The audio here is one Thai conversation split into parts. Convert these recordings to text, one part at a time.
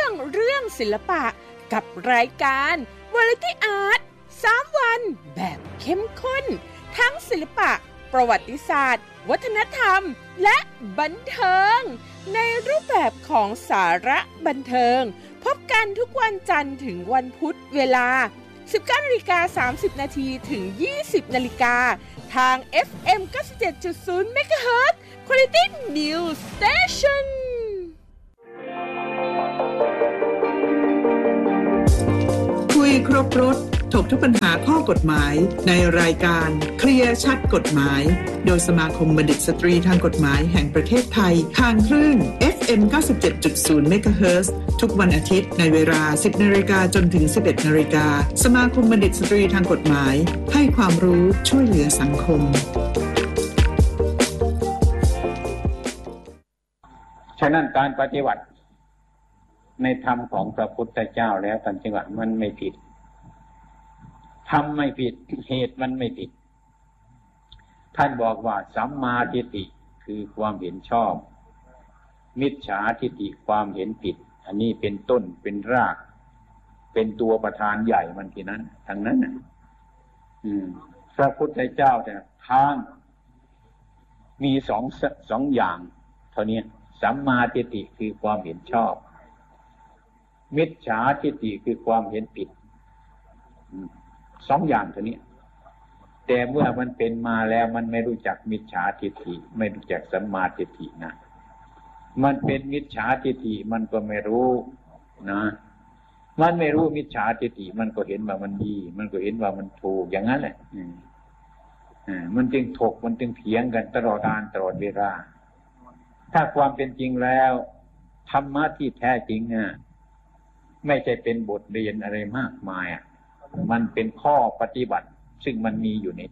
ฟังเรื่องศิลปะกับรายการ Variety Art 3 วันแบบเข้มข้นทั้งศิลปะประวัติศาสตร์วัฒนธรรมและบันเทิงในรูปแบบของสาระบันเทิงพบกันทุกวันจันทร์ถึงวันพุธเวลา 19:30 น.ถึง 20 น.ทาง FM 97.0 MHz Quality News Station คุยครบรถถกทุกปัญหาข้อกฎหมายในรายการเคลียร์ชัดกฎหมายโดยสมาคมบัณฑิตสตรีทางกฎหมายแห่งประเทศไทยทางคลื่น FM 97.0 MHz ทุกวันอาทิตย์ในเวลา 10 นาฬิกาจนถึง 11 นาฬิกาสมาคมบัณฑิตสตรีทางกฎหมายให้ความรู้ช่วยเหลือสังคมฉะนั้นการปฏิบัติในธรรมของพระพุทธเจ้าแล้วท่านจึงว่ามันไม่ผิดทำไม่ผิดเหตุมันไม่ผิดท่านบอกว่าสัมมาทิฏฐิคือความเห็นชอบมิจฉาทิฏฐิความเห็นผิดอันนี้เป็นต้นเป็นรากเป็นตัวประธานใหญ่มันที่นั้นทั้งนั้นพระพุทธเจ้าเนี่ยทางมีสองอย่างเท่านี้สัมมาทิฏฐิคือความเห็นชอบมิจฉาทิฏฐิคือความเห็นผิดสองอย่างเท่านี้แต่เมื่อมันเป็นมาแล้วมันไม่รู้จักมิจฉาทิฏฐิไม่รู้จักสัมมาทิฏฐินะมันเป็นมิจฉาทิฏฐิมันก็ไม่รู้นะมันไม่รู้มิจฉาทิฏฐิมันก็เห็นว่ามันดีมันก็เห็นว่ามันถูกอย่างนั้นแหละมันจึงถกมันจึงเถียงกันตลอดเวลาถ้าความเป็นจริงแล้วธรรมะที่แท้จริงไม่ใช่เป็นบทเรียนอะไรมากมายมันเป็นข้อปฏิบัติซึ่งมันมีอยู่ใน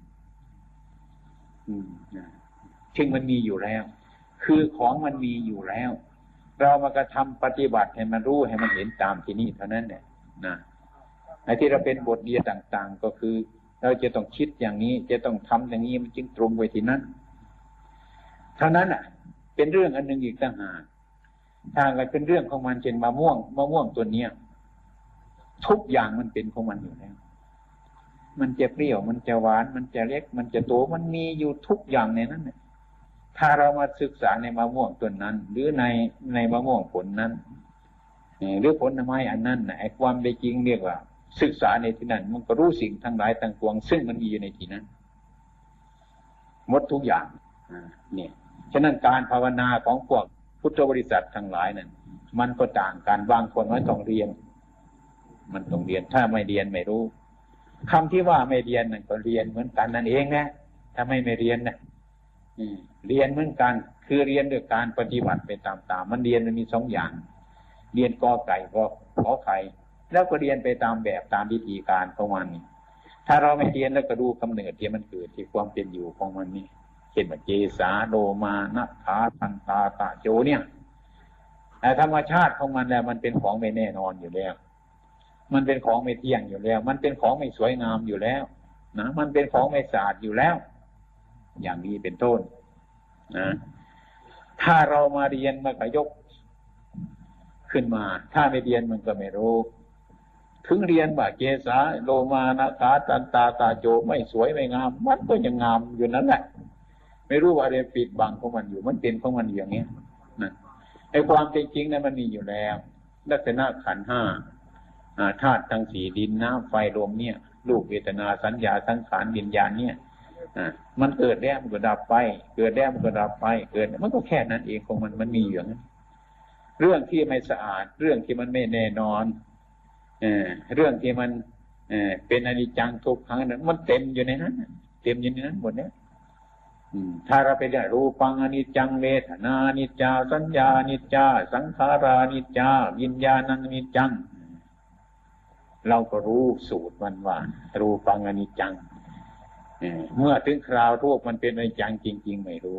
ซึ่งมันมีอยู่แล้วคือของมันมีอยู่แล้วเรามากระทำปฏิบัติให้มันรู้ให้มันเห็นตามที่นี่เท่านั้นเนี่ยนะไอ้ที่เราเป็นบทเรียนต่างๆก็คือเราจะต้องคิดอย่างนี้จะต้องทำอย่างนี้มันจึงตรงไปที่นั้นเท่านั้นเป็นเรื่องอันหนึ่งอีกต่างหากถ้าเป็นเรื่องของมันเช่นมะม่วงตัวเนี้ยทุกอย่างมันเป็นของมันอยู่แล้วมันจะเปรี้ยวมันจะหวานมันจะเล็กมันจะโตมันมีอยู่ทุกอย่างในนั้นเนี่ยถ้าเรามาศึกษาในมะม่วงต้นนั้นหรือในมะม่วงผลนั้นหรือผลไม้อันนั้นไอ้ความเป็นจริงเรียกว่าศึกษาในที่นั้นมันก็รู้สิ่งทั้งหลายทั้งปวงซึ่งมันมีอยู่ในที่นั้นหมดทุกอย่างเนี่ยฉะนั้นการภาวนาของพวกพุทธบริษัททั้งหลายนั้นมันก็ต่างกันบางคนไม่ต้องเรียนมันต้องเรียนถ้าไม่เรียนไม่รู้คำที่ว่าไม่เรียนนั่นก็เรียนเหมือนกันนั่นเองนะถ้าไม่เรียนนะเรียนเหมือนกันคือเรียนด้วยการปฏิบัติไปตามมันเรียนมันมีสองอย่างเรียนกอไก่ก็ขอไข่แล้วก็เรียนไปตามแบบตามวิธีการของมันถ้าเราไม่เรียนแล้วก็ดูกำเนิดที่มันเกิดที่ความเป็นอยู่ของมันนี่เช่นว่าเจสาโลมานะขาทันตาตะโจเนี่ยแต่ธรรมชาติของมันแล้วมันเป็นของไม่แน่นอนอยู่แล้วมันเป็นของไม่เที่ยงอยู่แล้วมันเป็นของไม่สวยงามอยู่แล้วนะมันเป็นของไม่สะอาดอยู่แล้วอย่างนี้เป็นต้นนะถ้าเรามาเรียนมันก็ยกขึ้นมาถ้าไม่เรียนมันก็ไม่รู้ถึงเรียนว่าเกสาโลมานะขาตันตาตาโจไม่สวยไม่งามมันก็ยังงามอยู่นั่นแหละไม่รู้ว่าอะไรปิดบังของมันอยู่มันเป็นของมันอย่างนี้นะไอ้ความจริงนั้นมันมีอยู่แล้วลักษณะขันธ์ห้าธาตุทั้งสี่ดินน้ำไฟลมเนี่ยรูปเวทนาสัญญาสังขารวิญญาณเนี่ยมันเกิดแล้วมันก็ดับไปเกิดแล้วมันก็ดับไปเกิดมันก็แค่นั้นเองของมันมีอย่างนั้นเรื่องที่ไม่สะอาดเรื่องที่มันไม่แน่นอนเรื่องที่มันเป็นอนิจจังทุกขังนั้นมันเต็มอยู่ในนั้นเต็มอยู่ในนั้นหมดเนี่ยถ้าเราไปได้รูปังอนิจจังเวทนานิจจาสัญญานิจจาสังขารานิจจาวิญญาณังนิจจังเราก็รู้สูตรมันว่ารูปังอนิจจังเมื่อถึงคราวรูปมันเป็นอนิจจังจริงๆไม่รู้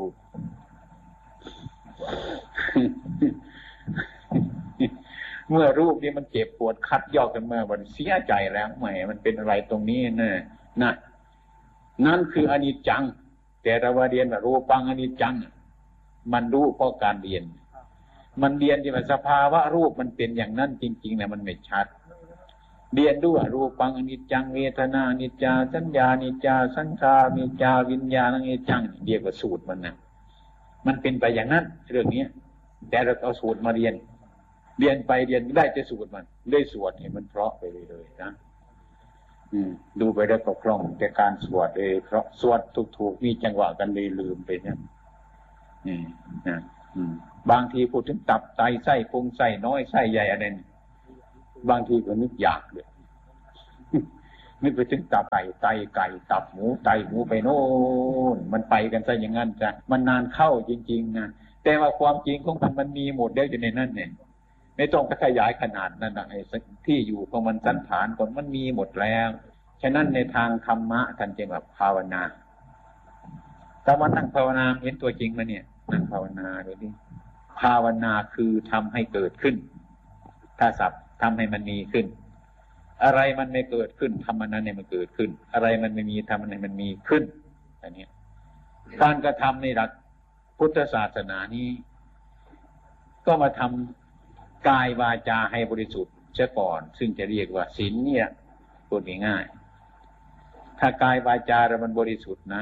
เมื่อรูปนี้มันเจ็บปวดคัดยอกกันมาวันเสียใจแล้วแหมมันเป็นอะไรตรงนี้นะนั่นคืออนิจจังแต่เราเรียนว่ารูปังอนิจจังมันรู้เพราะการเรียนมันเรียนที่ว่าสภาวะรูปมันเป็นอย่างนั้นจริงๆนะมันไม่ชัดเรียนด้วยรูปังอนิจจังเวทนาอนิจจาสัญญาอนิจจาสังขารอนิจจาวิญญาณอนิจจังเรียกว่าสูตรมันนะมันเป็นไปอย่างนั้นเรื่องนี้แต่เราเอาสูตรมาเรียนไปเรียนได้แต่สูตรมันได้สวดให้มันเพราะไปเลยนะดูไปได้ก็คล่องแต่การสวดเลยเพราะสวดถูกมีจังหวะกันเลยลืมไปเนี่ยนะบางทีพูดถึงตับไตไส้พุงไส้น้อยไส้ใหญ่อะไรบางทีก็นึกอยากเลยนึกไปถึงตับไก่ตับหมูไตหมูไปโน่นมันไปกันซะอย่างนั้นจ้ะมันนานเข้าจริงๆนะแต่ว่าความจริงของมันมีหมดแล้วอยู่ในนั้นเนี่ยไม่ต้องขยายขนาดนั้นนะไอ้ที่อยู่ของมันสันฐานของมันมีหมดแล้วฉะนั้นในทางธรรมะท่านจึงแบบภาวนาแต่ว่านั่งภาวนาเห็นตัวจริงมั้ยเนี่ยนั่งภาวนาดูดิภาวนาคือทำให้เกิดขึ้นถ้าศัพท์ทำให้มันมีขึ้นอะไรมันไม่เกิดขึ้นทำมันนั้นเนี่ยมันเกิดขึ้นอะไรมันไม่มีทำมันให้มันมีขึ้นอันนี้การกระทำในหลักพุทธศาสนานี้ก็มาทำกายวาจาให้บริสุทธิ์เสียก่อนซึ่งจะเรียกว่าศีลเนี่ยพูดง่ายๆถ้ากายวาจาเรามันบริสุทธิ์นะ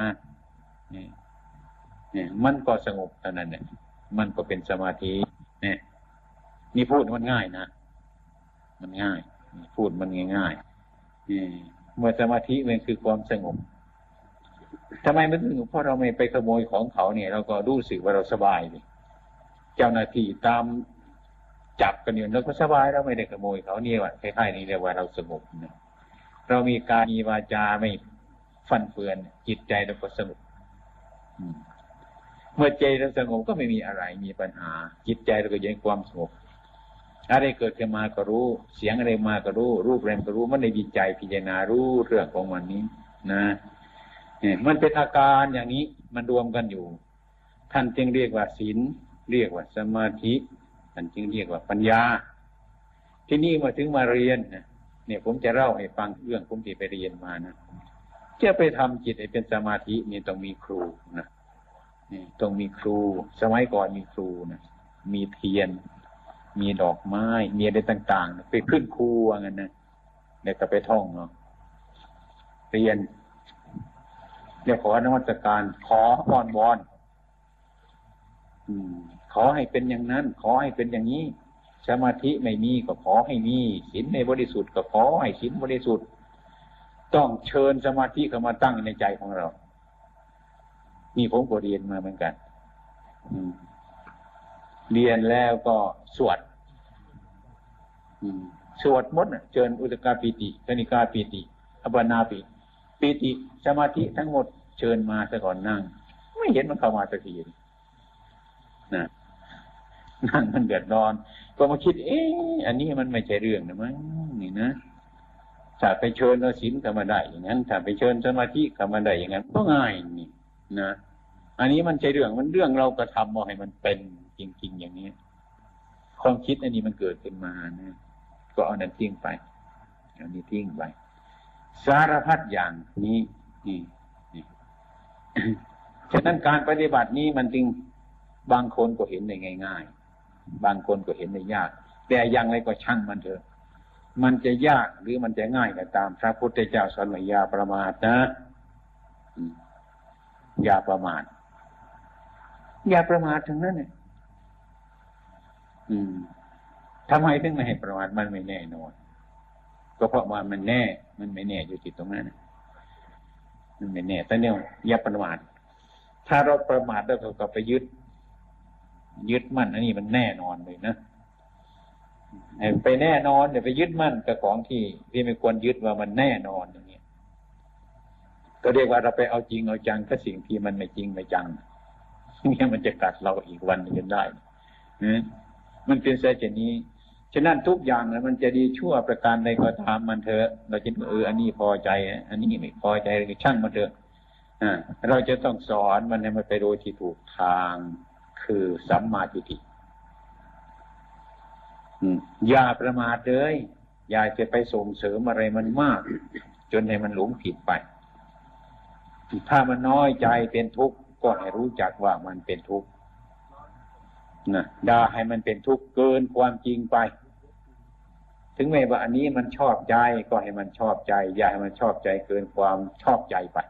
เนี่ยมันก็สงบเท่านั้นเนี่ยมันก็เป็นสมาธิเนี่ยนี่พูดมันง่ายนะมันง่ายพูดมันง่ายๆเมื่อสมาธิมันคือความสงบทำไมมันถึงเพราะเราไม่ไปขโมยของเขาเนี่ยเราก็รู้สึกว่าเราสบายเลยเจ้าหน้าที่ตามจับกันอยู่เราก็สบายเราไม่ได้ขโมยเขาเนี่ยว่าคล้ายๆนี้เรียกว่าเราสงบนะเรามีกายมีวาจาไม่ฟั่นเฟือนจิตใจเราก็สงบเมื่อใจเราสงบก็ไม่มีอะไรมีปัญหาจิตใจเราก็อยู่ในความสงบอะไรเกิดขึ้นมาก็รู้เสียงอะไรมาก็รู้รูปอะไรก็รู้มันในวิจัยพิจารณารู้เรื่องของมันนี้นะมันเป็นอาการอย่างนี้มันรวมกันอยู่ท่านจึงเรียกว่าศีลเรียกว่าสมาธิท่านจึงเรียกว่าปัญญาที่นี่มาถึงมาเรียนเนี่ยผมจะเล่าให้ฟังเรื่องผมที่ไปเรียนมานะจะไปทำจิตให้เป็นสมาธินี่ต้องมีครูนะนี่ต้องมีครูสมัยก่อนมีครูนะมีเทียนมีดอกไม้มีอะไรต่างๆไปขึ้นครูว่างั้นนะเด็กก็ไปท่องเนาะเรียนเรียกขอนมัสการขออ้อนวอนขอให้เป็นอย่างนั้นขอให้เป็นอย่างนี้สมาธิไม่มีก็ขอให้มีศีลในบริสุทธิ์ก็ขอให้ศีลบริสุทธิ์ต้องเชิญสมาธิเข้ามาตั้งในใจของเรานี่ผมก็เรียนมาเหมือนกันเรียนแล้วก็สวดมดเชิญอุตกาปิติกนิกาปิติอัปปนาปิติสมาธิทั้งหมดเชิญมาซะก่อนนั่งไม่เห็นมันเข้ามาสักทีนะนั่งมันเดือดร้อนก็มาคิดอันนี้มันไม่ใช่เรื่องนะมั้งนี่นะถ้าไปเชิญศีลเข้ามาได้อย่างนั้นถ้าไปเชิญสมาธิเข้ามาได้อย่างนั้นก็ง่ายนี่นะอันนี้มันใช่เรื่องเรากระทำมาให้มันเป็นจริงๆอย่างนี้ความคิดอันนี้มันเกิดขึ้นมานะก็เอานั้นทิ้งไปอันนี้ทิ้งไปสารพัดอย่างนี้นี่ฉะนั้นการปฏิบัตินี้มันจึงบางคนก็เห็นได้ง่ายๆบางคนก็เห็นได้ยากแต่อย่างไรก็ช่างมันเถอะมันจะยากหรือมันจะง่ายก็ตามพระพุทธเจ้าสอนว่าอย่าประมาทนะอย่าประมาททั้งนั้นเนี่ยทำไมถึงไม่ให้ประมาทมันไม่แน่นอนก็เพราะว่ามันไม่แน่อยู่ที่ตรงนั้นมันไม่แน่แต่เนี่ยอย่าประมาทถ้าเราประมาทแล้วก็ไปยึดมั่นอันนี้มันแน่นอนเลยนะไปแน่นอนเดี๋ยวไปยึดมั่นกับของที่ไม่ควรยึดว่ามันแน่นอนอย่างนี้ก็เรียกว่าเราไปเอาจริงเอาจังกับสิ่งที่มันไม่จริงไม่จังเนี่ยมันจะกัดเราอีกวันนึงได้มันเป็นเช่นนี้ฉะนั้นทุกอย่างมันจะดีชั่วประการใดก็ตามมันเถอะเราจะอันนี้พอใจอันนี้ไม่พอใจก็ช่างมันเถอะเราจะต้องสอนมันให้มันไปโดยที่ถูกทางคือสัมมาทิฏฐิอย่าประมาทเลยอย่าจะไปส่งเสริมอะไรมันมากจนให้มันหลงผิดไปถ้ามันน้อยใจเป็นทุกข์ก็ให้รู้จักว่ามันเป็นทุกข์นะด่าให้มันเป็นทุกข์เกินความจริงไปถึงแม้ว่าอันนี้มันชอบใจก็ให้มันชอบใจอย่าให้มันชอบใจเกินความชอบใจไป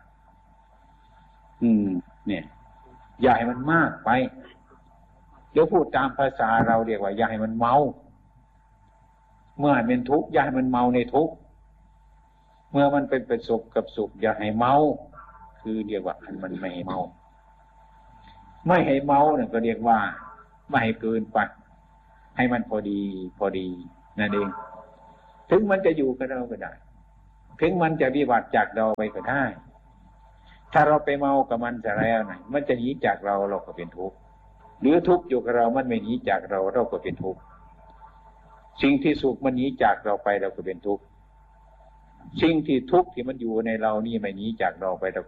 เนี่ยอย่าให้มันมากไปเดี๋ยวพูดตามภาษาเราเรียกว่าอย่าให้มันเมาเมื่อเป็นทุกข์อย่าให้มันเมาในทุกข์เมื่อมันเป็นประสบกับสุขอย่าให้เมาคือเรียกว่ามันไม่ให้เมาไม่ให้เมาเนี่ยก็เรียกว่าไม่ให้เกินไปให้มันพอดีนั่นเองถึงมันจะอยู่กับเราก็ได้ถึงมันจะวิบัติจากเราไปก็ได้ถ้าเราไปเมากับมันจะแล้วไหนมันจะหนีจากเราเราก็เป็นทุกข์หรือทุกข์อยู่กับเรามันไม่หนีจากเราเราก็เป็นทุกข์สิ่งที่สุขมันหนีจากเราไปเราก็เป็นทุกข์สิ่งที่ทุกข์ที่มันอยู่ในเรานี่ไม่หนีจากเราไปเรา